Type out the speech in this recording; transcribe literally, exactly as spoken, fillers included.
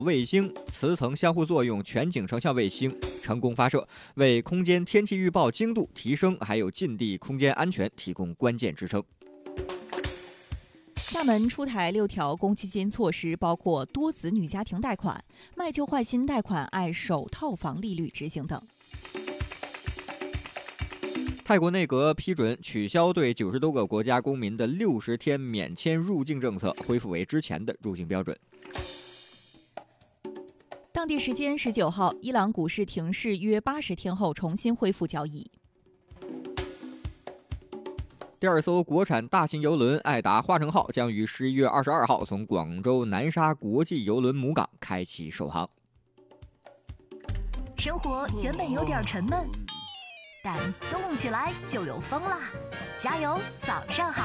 卫星磁层相互作用全景成像卫星成功发射，为空间天气预报精度提升还有近地空间安全提供关键支撑。 厦门出台六条公积金措施，包括多子女家庭贷款、卖旧换新贷款按首套房利率执行等。 泰国内阁批准取消对九十多个国家公民的六十天免签入境政策，恢复为之前的入境标准。 当地时间十九号，伊朗股市停市约八十天后重新恢复交易。 第二艘国产大型邮轮爱达华城号将于十一月二十二号从广州南沙国际邮轮母港开启首航。 生活原本有点沉闷，但动起来就有风啦！加油，早上好！